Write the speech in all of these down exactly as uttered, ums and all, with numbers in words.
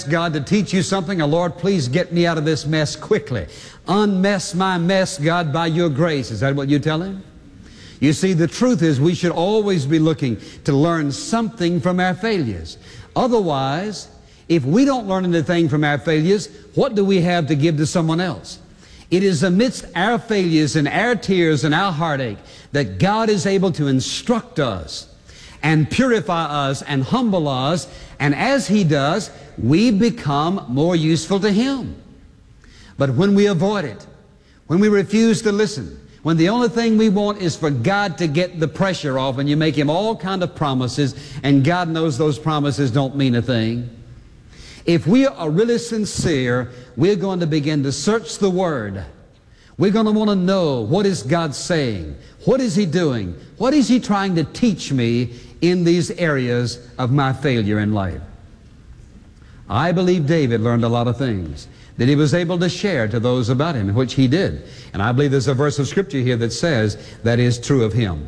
ask God to teach you something, or Lord, please get me out of this mess quickly. Unmess my mess, God, by your grace. Is that what you tell him? You see, the truth is we should always be looking to learn something from our failures. Otherwise, if we don't learn anything from our failures, what do we have to give to someone else? It is amidst our failures and our tears and our heartache that God is able to instruct us and purify us and humble us, and as He does, we become more useful to Him. But when we avoid it, when we refuse to listen, when the only thing we want is for God to get the pressure off, and you make Him all kind of promises, and God knows those promises don't mean a thing. If we are really sincere, we're going to begin to search the Word. We're going to want to know, what is God saying? What is He doing? What is He trying to teach me in these areas of my failure in life? I believe David learned a lot of things that he was able to share to those about him, which he did. And I believe there's a verse of Scripture here that says that is true of him.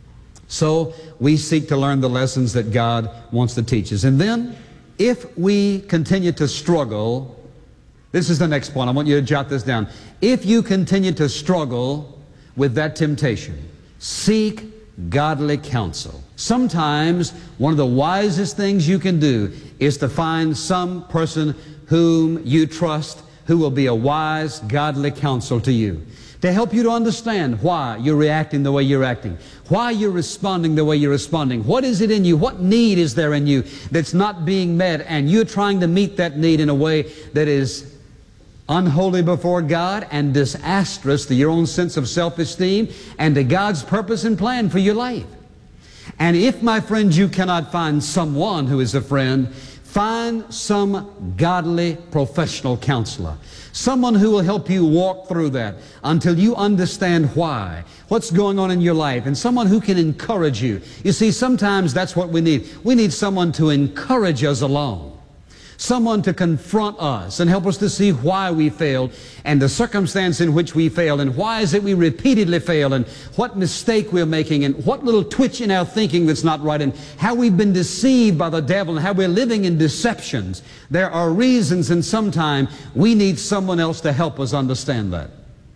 So we seek to learn the lessons that God wants to teach us. And then, if we continue to struggle, this is the next point. I want you to jot this down. If you continue to struggle with that temptation, seek godly counsel. Sometimes one of the wisest things you can do is to find some person whom you trust, who will be a wise, godly counsel to you, to help you to understand why you're reacting the way you're acting, why you're responding the way you're responding. What is it in you? What need is there in you that's not being met, and you're trying to meet that need in a way that is unholy before God and disastrous to your own sense of self-esteem and to God's purpose and plan for your life. And if, my friends, you cannot find someone who is a friend, find some godly professional counselor, someone who will help you walk through that until you understand why, what's going on in your life, and someone who can encourage you. You see, sometimes that's what we need. We need someone to encourage us along, someone to confront us and help us to see why we failed and the circumstance in which we failed, and why is it we repeatedly fail, and what mistake we're making, and what little twitch in our thinking that's not right, and how we've been deceived by the devil, and how we're living in deceptions. There are reasons, and sometimes we need someone else to help us understand that.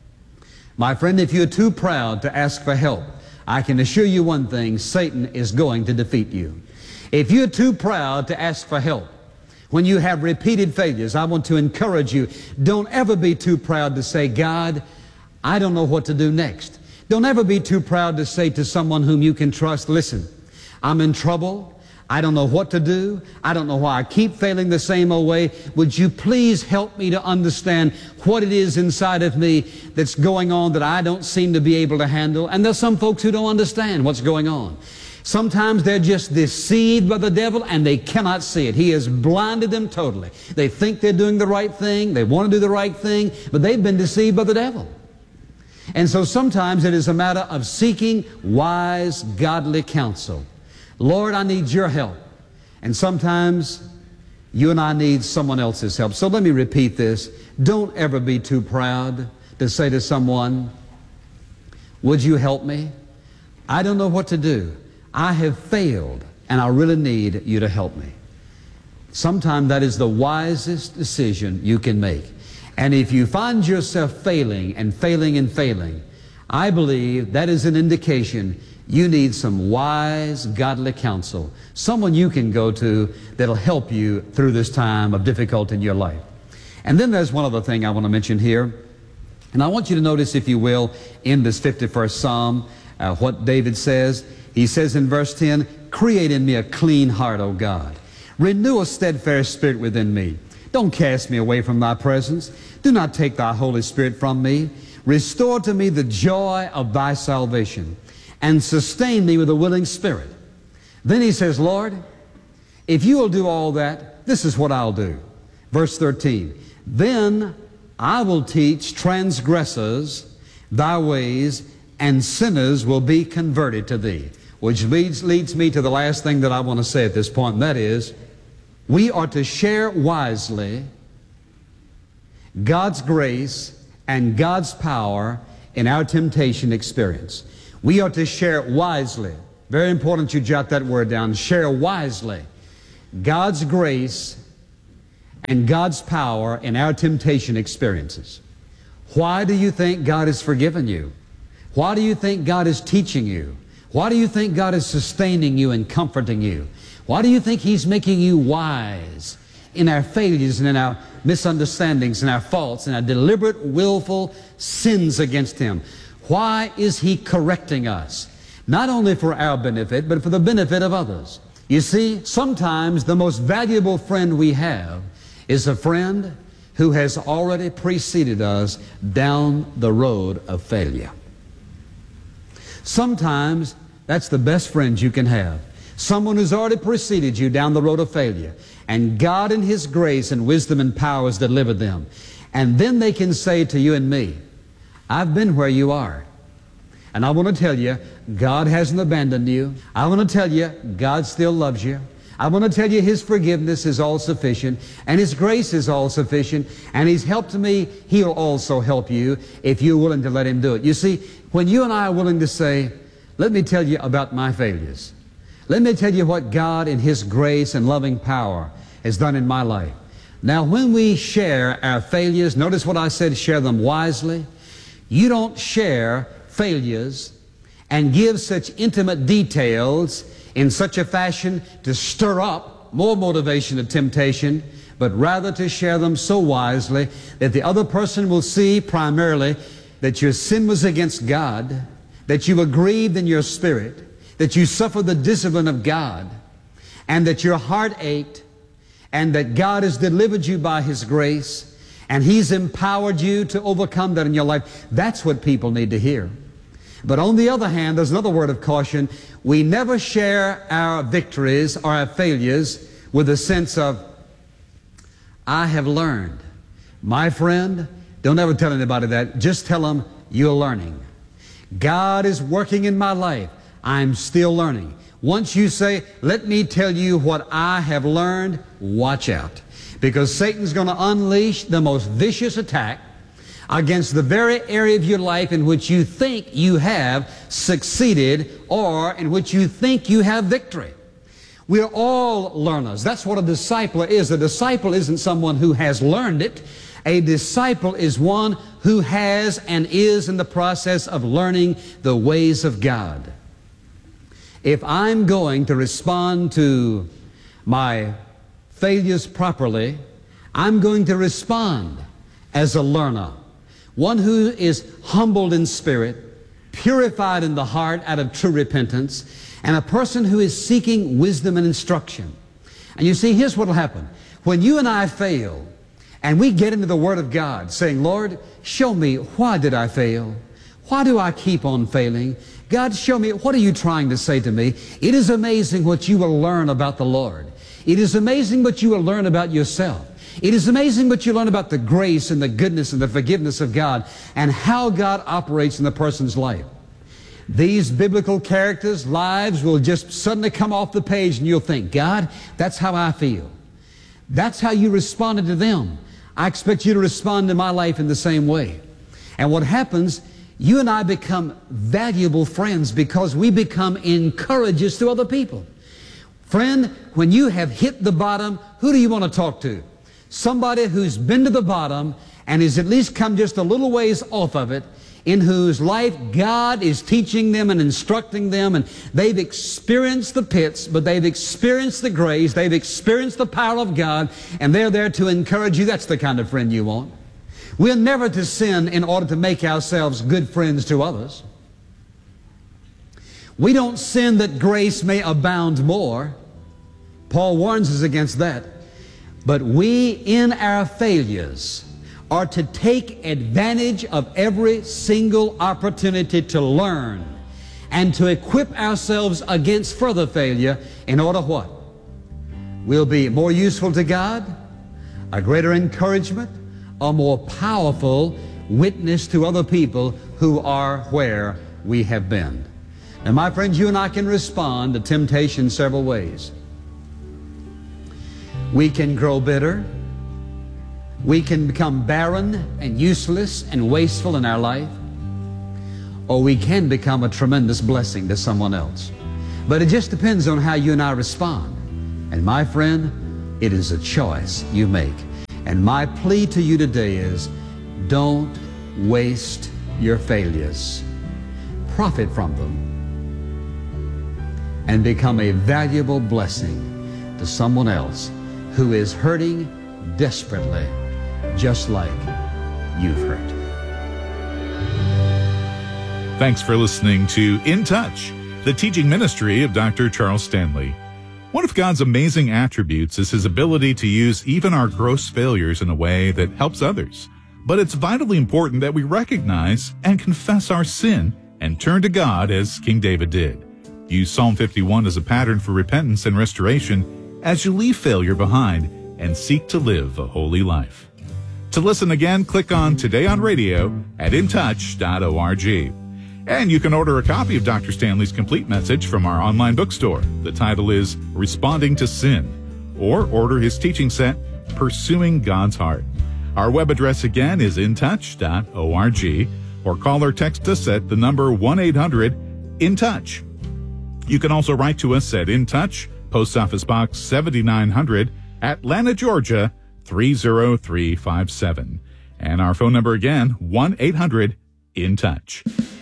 My friend, if you're too proud to ask for help, I can assure you one thing: Satan is going to defeat you. If you're too proud to ask for help, when you have repeated failures, I want to encourage you, don't ever be too proud to say, God, I don't know what to do next. Don't ever be too proud to say to someone whom you can trust, listen, I'm in trouble. I don't know what to do. I don't know why I keep failing the same old way. Would you please help me to understand what it is inside of me that's going on that I don't seem to be able to handle? And there's some folks who don't understand what's going on. Sometimes they're just deceived by the devil and they cannot see it. He has blinded them totally. They think they're doing the right thing. They want to do the right thing, but they've been deceived by the devil. And so sometimes it is a matter of seeking wise, godly counsel. Lord, I need your help. And sometimes you and I need someone else's help. So let me repeat this. Don't ever be too proud to say to someone, would you help me? I don't know what to do. I have failed, and I really need you to help me. Sometimes that is the wisest decision you can make. And if you find yourself failing and failing and failing, I believe that is an indication you need some wise, godly counsel, someone you can go to that'll help you through this time of difficulty in your life. And then there's one other thing I want to mention here. And I want you to notice, if you will, in this fifty-first Psalm, uh, what David says. He says in verse ten, create in me a clean heart, O God. Renew a steadfast spirit within me. Don't cast me away from thy presence. Do not take thy Holy Spirit from me. Restore to me the joy of thy salvation, and sustain me with a willing spirit. Then he says, Lord, if you will do all that, this is what I'll do. Verse thirteen, then I will teach transgressors thy ways, and sinners will be converted to thee. Which leads, leads me to the last thing that I want to say at this point, and that is, we are to share wisely God's grace and God's power in our temptation experience. We are to share wisely. Very important you jot that word down. Share wisely God's grace and God's power in our temptation experiences. Why do you think God has forgiven you? Why do you think God is teaching you? Why do you think God is sustaining you and comforting you? Why do you think He's making you wise in our failures and in our misunderstandings and our faults and our deliberate, willful sins against Him? Why is He correcting us? Not only for our benefit, but for the benefit of others. You see, sometimes the most valuable friend we have is a friend who has already preceded us down the road of failure. Sometimes that's the best friend you can have. Someone who's already preceded you down the road of failure. And God in His grace and wisdom and power has delivered them. And then they can say to you and me, I've been where you are. And I want to tell you, God hasn't abandoned you. I want to tell you, God still loves you. I want to tell you His forgiveness is all sufficient, and His grace is all sufficient, and He's helped me. He'll also help you if you're willing to let Him do it. You see, when you and I are willing to say, let me tell you about my failures. Let me tell you what God in His grace and loving power has done in my life. Now, when we share our failures, notice what I said, share them wisely. You don't share failures and give such intimate details in such a fashion to stir up more motivation and temptation, but rather to share them so wisely that the other person will see primarily that your sin was against God, that you were grieved in your spirit, that you suffered the discipline of God, and that your heart ached, and that God has delivered you by His grace, and He's empowered you to overcome that in your life. That's what people need to hear. But on the other hand, there's another word of caution. We never share our victories or our failures with a sense of, I have learned. My friend, don't ever tell anybody that. Just tell them, you're learning. God is working in my life. I'm still learning. Once you say, let me tell you what I have learned, watch out. Because Satan's going to unleash the most vicious attack against the very area of your life in which you think you have succeeded or in which you think you have victory. We're all learners. That's what a disciple is. A disciple isn't someone who has learned it. A disciple is one who has and is in the process of learning the ways of God. If I'm going to respond to my failures properly, I'm going to respond as a learner. One who is humbled in spirit, purified in the heart out of true repentance, and a person who is seeking wisdom and instruction. And you see, here's what will happen. When you and I fail, and we get into the Word of God, saying, Lord, show me, why did I fail? Why do I keep on failing? God, show me, what are you trying to say to me? It is amazing what you will learn about the Lord. It is amazing what you will learn about yourself. It is amazing what you learn about the grace and the goodness and the forgiveness of God and how God operates in the person's life. These biblical characters' lives will just suddenly come off the page and you'll think, God, that's how I feel. That's how you responded to them. I expect you to respond to my life in the same way. And what happens, you and I become valuable friends because we become encouragers to other people. Friend, when you have hit the bottom, who do you want to talk to? Somebody who's been to the bottom and has at least come just a little ways off of it, in whose life God is teaching them and instructing them, and they've experienced the pits, but they've experienced the grace, they've experienced the power of God, and they're there to encourage you. That's the kind of friend you want. We're never to sin in order to make ourselves good friends to others. We don't sin that grace may abound more. Paul warns us against that. But we, in our failures, are to take advantage of every single opportunity to learn and to equip ourselves against further failure in order what? We'll be more useful to God, a greater encouragement, a more powerful witness to other people who are where we have been. And my friends, you and I can respond to temptation several ways. We can grow bitter. We can become barren and useless and wasteful in our life. Or we can become a tremendous blessing to someone else. But it just depends on how you and I respond. And my friend, it is a choice you make. And my plea to you today is, don't waste your failures. Profit from them and become a valuable blessing to someone else who is hurting desperately, just like you've hurt. Thanks for listening to In Touch, the teaching ministry of Doctor Charles Stanley. One of God's amazing attributes is his ability to use even our gross failures in a way that helps others. But it's vitally important that we recognize and confess our sin and turn to God as King David did. Use Psalm fifty-one as a pattern for repentance and restoration as you leave failure behind and seek to live a holy life. To listen again, click on Today on Radio at in touch dot org. And you can order a copy of Doctor Stanley's complete message from our online bookstore. The title is Responding to Sin, or order his teaching set, Pursuing God's Heart. Our web address again is in touch dot org, or call or text us at the number one eight hundred in touch. You can also write to us at In Touch, Post Office Box seventy-nine hundred, Atlanta, Georgia three zero three five seven. And our phone number again, one eight hundred in touch.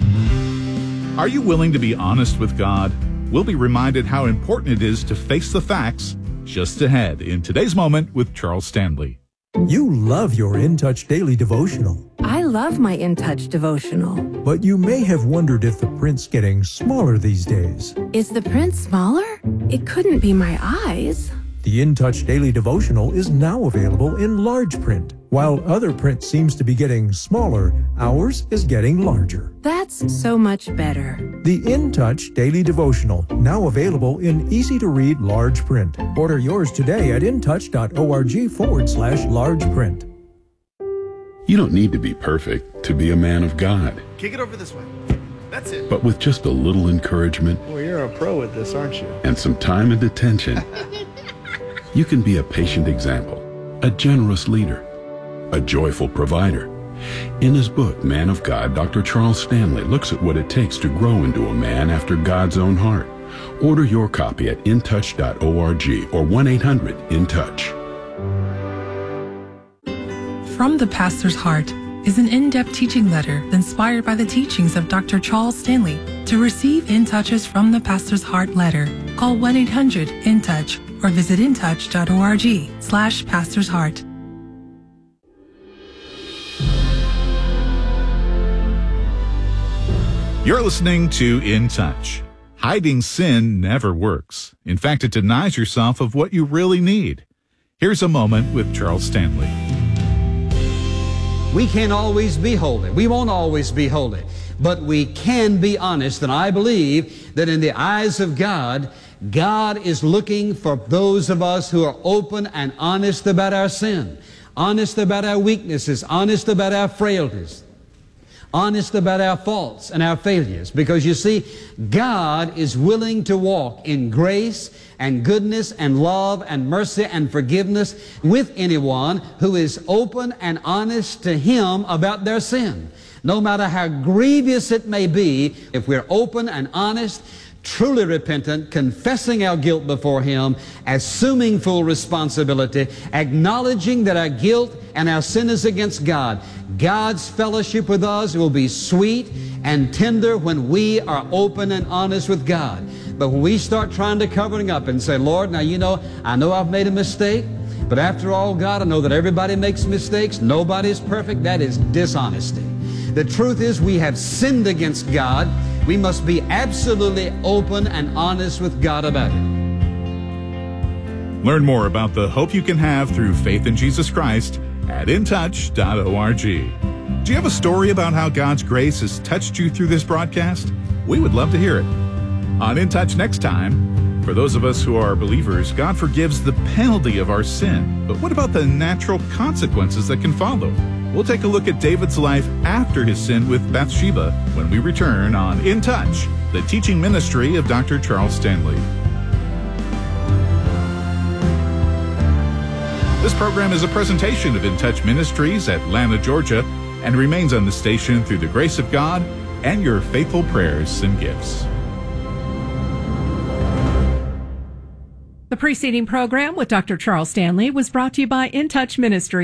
Are you willing to be honest with God? We'll be reminded how important it is to face the facts just ahead in Today's Moment with Charles Stanley. You love your In Touch Daily Devotional. I love my In Touch devotional. But you may have wondered if the print's getting smaller these days. Is the print smaller? It couldn't be my eyes. The In Touch Daily Devotional is now available in large print. While other print seems to be getting smaller, ours is getting larger. That's so much better. The In Touch Daily Devotional, now available in easy-to-read large print. Order yours today at in touch dot org forward slash large print. You don't need to be perfect to be a man of God. Kick it over this way. That's it. But with just a little encouragement, Well, you're a pro at this, aren't you? and some time and attention, you can be a patient example, a generous leader, a joyful provider. In his book, Man of God, Doctor Charles Stanley looks at what it takes to grow into a man after God's own heart. Order your copy at in touch dot org or one eight hundred in touch. From the Pastor's Heart is an in-depth teaching letter inspired by the teachings of Doctor Charles Stanley. To receive In Touches from the Pastor's Heart letter, call one eight hundred in touch or visit in touch dot org slash Pastor's Heart. You're listening to In Touch. Hiding sin never works. In fact, it denies yourself of what you really need. Here's a moment with Charles Stanley. We can't always be holy. We won't always be holy. But we can be honest, and I believe that in the eyes of God, God is looking for those of us who are open and honest about our sin, honest about our weaknesses, honest about our frailties, honest about our faults and our failures. Because you see, God is willing to walk in grace and goodness and love and mercy and forgiveness with anyone who is open and honest to Him about their sin. No matter how grievous it may be, if we're open and honest, truly repentant, confessing our guilt before Him, assuming full responsibility, acknowledging that our guilt and our sin is against God, God's fellowship with us will be sweet and tender when we are open and honest with God. But when we start trying to covering up and say, Lord, now you know, I know I've made a mistake, but after all, God, I know that everybody makes mistakes. Nobody's perfect. That is dishonesty. The truth is we have sinned against God. We must be absolutely open and honest with God about it. Learn more about the hope you can have through faith in Jesus Christ at in touch dot org. Do you have a story about how God's grace has touched you through this broadcast? We would love to hear it. On In Touch next time, for those of us who are believers, God forgives the penalty of our sin. But what about the natural consequences that can follow? We'll take a look at David's life after his sin with Bathsheba when we return on In Touch, the teaching ministry of Doctor Charles Stanley. This program is a presentation of In Touch Ministries, Atlanta, Georgia, and remains on the station through the grace of God and your faithful prayers and gifts. The preceding program with Doctor Charles Stanley was brought to you by In Touch Ministries.